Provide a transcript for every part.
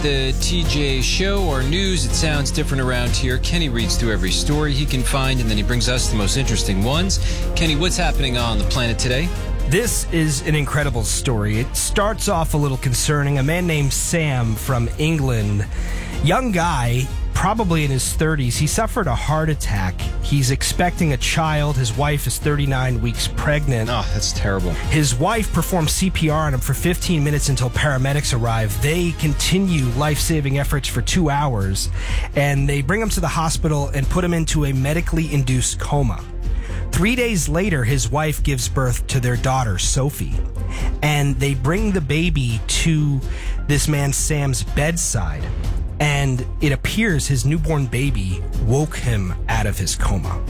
The TJ Show, or news, it sounds different around here. Kenny reads through every story he can find, and then he brings us the most interesting ones. Kenny, what's happening on the planet today? This is an incredible story. It starts off a little concerning. A man named Sam from England, young guy, probably in his 30s, he suffered a heart attack. He's expecting a child. His wife is 39 weeks pregnant. Oh, that's terrible. His wife performed CPR on him for 15 minutes until paramedics arrive. They continue life-saving efforts for 2 hours, and they bring him to the hospital and put him into a medically induced coma. 3 days later, his wife gives birth to their daughter, Sophie, and they bring the baby to this man Sam's bedside, and it appears his newborn baby woke him out of his coma.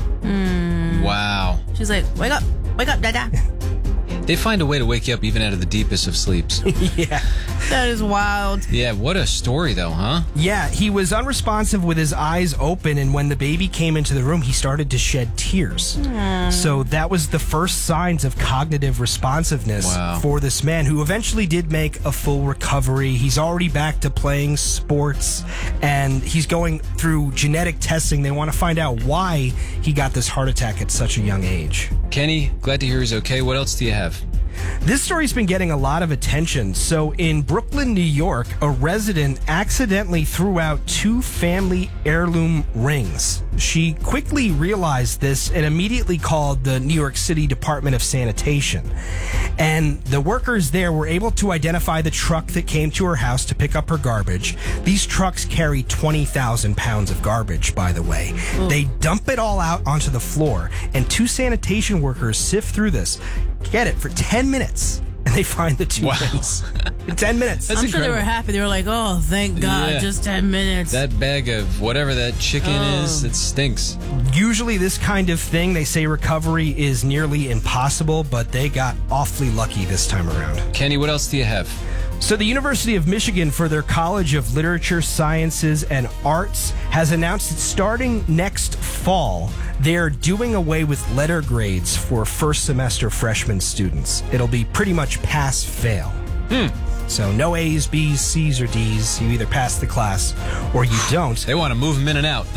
Wow. She's like, wake up, dada. They find a way to wake you up even out of the deepest of sleeps. Yeah. That is wild. Yeah, what a story, though, huh? Yeah, he was unresponsive with his eyes open, and when the baby came into the room, he started to shed tears. So that was the first signs of cognitive responsiveness for this man, who eventually did make a full recovery. He's already back to playing sports, and he's going through genetic testing. They want to find out why he got this heart attack at such a young age. Kenny, glad to hear he's okay. What else do you have? This story's been getting a lot of attention. So in Brooklyn, New York, a resident accidentally threw out 2 family heirloom rings. She quickly realized this and immediately called the New York City Department of Sanitation. And the workers there were able to identify the truck that came to her house to pick up her garbage. These trucks carry 20,000 pounds of garbage, by the way. They dump it all out onto the floor, and 2 sanitation workers sift through this, get it, for 10 minutes, and they find the 2 rings. In 10 minutes. I'm sure they were happy. They were like, oh, thank God, just 10 minutes. That bag of whatever that chicken is, it stinks. Usually this kind of thing, they say recovery is nearly impossible, but they got awfully lucky this time around. Kenny, what else do you have? So the University of Michigan, for their College of Literature, Sciences, and Arts, has announced that starting next fall, they're doing away with letter grades for first semester freshman students. It'll be pretty much pass-fail. So no A's, B's, C's, or D's. You either pass the class or you don't. They want to move them in and out.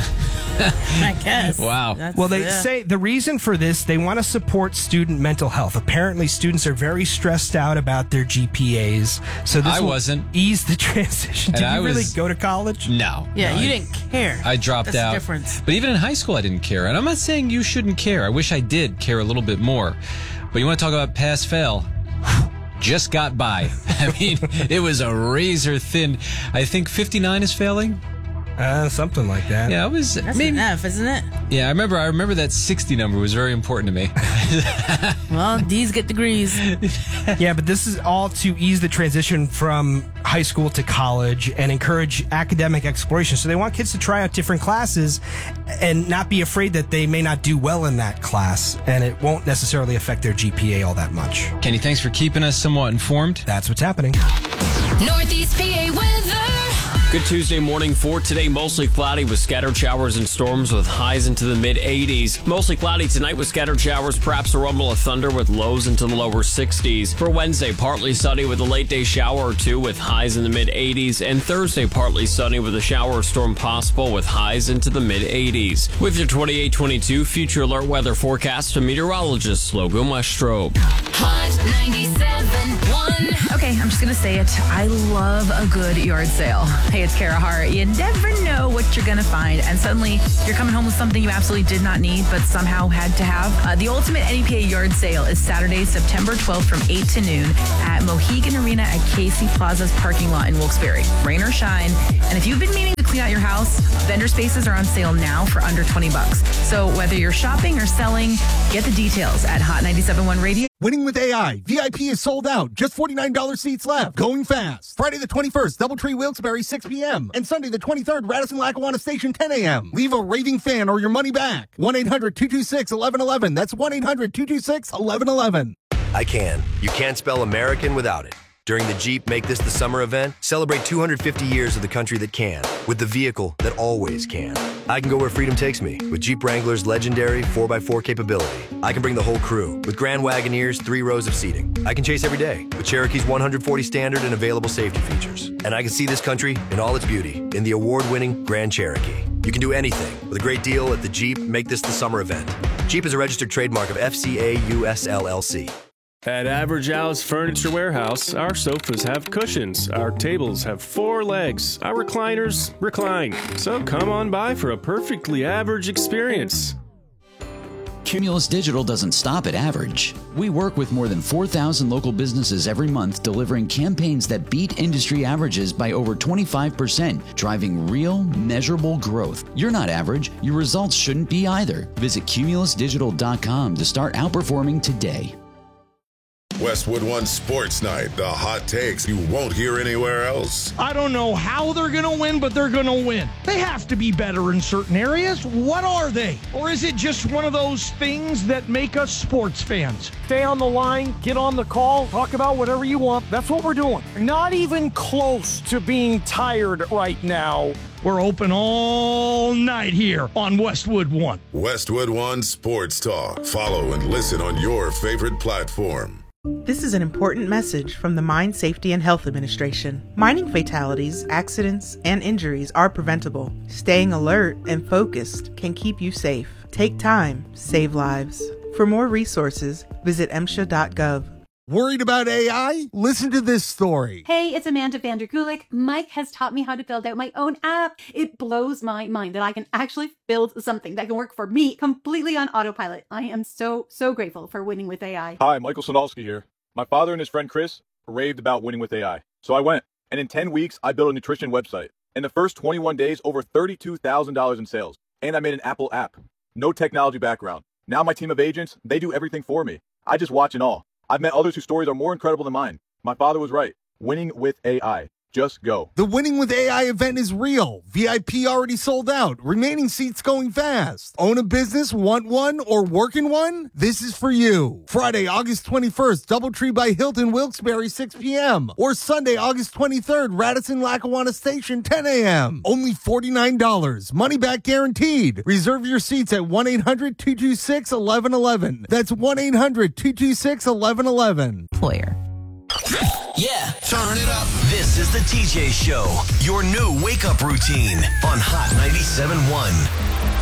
I guess. Wow. Well, they say the reason for this, they want to support student mental health. Apparently, students are very stressed out about their GPAs. So this will ease the transition. Did you really go to college? No. Yeah, you didn't care. I dropped out. That's the difference. But even in high school, I didn't care. And I'm not saying you shouldn't care. I wish I did care a little bit more. But you want to talk about pass-fail? Just got by. I mean, it was a razor thin. I think 59 is failing. Something like that. Yeah, it was. That's an F, isn't it? Yeah, I remember that 60 number was very important to me. Well, D's get degrees. Yeah, but this is all to ease the transition from high school to college and encourage academic exploration. So they want kids to try out different classes and not be afraid that they may not do well in that class, and it won't necessarily affect their GPA all that much. Kenny, thanks for keeping us somewhat informed. That's what's happening. Northeast PA weather. Good Tuesday morning for today. Mostly cloudy with scattered showers and storms with highs into the mid-80s. Mostly cloudy tonight with scattered showers, perhaps a rumble of thunder with lows into the lower 60s. For Wednesday, partly sunny with a late day shower or 2 with highs in the mid-80s. And Thursday, partly sunny with a shower or storm possible with highs into the mid-80s. With your 28-22 Future Alert weather forecast, meteorologist Logan Westrobe. Hot 97.1. Okay, I'm just going to say it. I love a good yard sale. Hey, it's Kara Hart. You never know what you're going to find, and suddenly you're coming home with something you absolutely did not need but somehow had to have. The ultimate NEPA yard sale is Saturday, September 12th from 8 to noon at Mohegan Arena at Casey Plaza's parking lot in Wilkes-Barre. Rain or shine. And if you've been meaning to clean out your house, vendor spaces are on sale now for under $20. So whether you're shopping or selling, get the details at Hot 97.1 Radio. Winning with AI. VIP is sold out. Just $49 seats left. Going fast. Friday the 21st, Doubletree Wilkes-Barre, 6 p.m. And Sunday the 23rd, Radisson-Lackawanna Station, 10 a.m. Leave a raving fan or your money back. 1-800-226-1111. That's 1-800-226-1111. I can. You can't spell American without it. During the Jeep Make This the Summer event, celebrate 250 years of the country that can, with the vehicle that always can. I can go where freedom takes me with Jeep Wrangler's legendary 4x4 capability. I can bring the whole crew with Grand Wagoneer's 3 rows of seating. I can chase every day with Cherokee's 140 standard and available safety features. And I can see this country in all its beauty in the award-winning Grand Cherokee. You can do anything with a great deal at the Jeep Make This the Summer event. Jeep is a registered trademark of FCA US LLC. At Average Al's Furniture Warehouse, our sofas have cushions, our tables have 4 legs, our recliners recline. So come on by for a perfectly average experience. Cumulus Digital doesn't stop at average. We work with more than 4,000 local businesses every month, delivering campaigns that beat industry averages by over 25%, driving real, measurable growth. You're not average. Your results shouldn't be either. Visit cumulusdigital.com to start outperforming today. Westwood One Sports Night, the hot takes you won't hear anywhere else. I don't know how they're going to win, but they're going to win. They have to be better in certain areas. What are they? Or is it just one of those things that make us sports fans? Stay on the line, get on the call, talk about whatever you want. That's what we're doing. Not even close to being tired right now. We're open all night here on Westwood One. Westwood One Sports Talk. Follow and listen on your favorite platform. This is an important message from the Mine Safety and Health Administration. Mining fatalities, accidents, and injuries are preventable. Staying alert and focused can keep you safe. Take time, save lives. For more resources, visit MSHA.gov. Worried about AI? Listen to this story. Hey, it's Amanda Vanderkulik. Mike has taught me how to build out my own app. It blows my mind that I can actually build something that can work for me completely on autopilot. I am so grateful for Winning with AI. Hi, Michael Sonalski here. My father and his friend Chris raved about Winning with AI. So I went, and in 10 weeks, I built a nutrition website. In the first 21 days, over $32,000 in sales. And I made an Apple app. No technology background. Now my team of agents, they do everything for me. I just watch and all. I've met others whose stories are more incredible than mine. My father was right. Winning with AI. Just go. The Winning with AI event is real. VIP already sold out. Remaining seats going fast. Own a business, want one, or work in one? This is for you. Friday, August 21st, Doubletree by Hilton, Wilkes-Barre, 6 p.m. Or Sunday, August 23rd, Radisson Lackawanna Station, 10 a.m. Only $49. Money back guaranteed. Reserve your seats at 1-800-226-1111. That's 1-800-226-1111. Employer. Yeah, turn it up. This is the TJ Show, your new wake-up routine on Hot 97.1.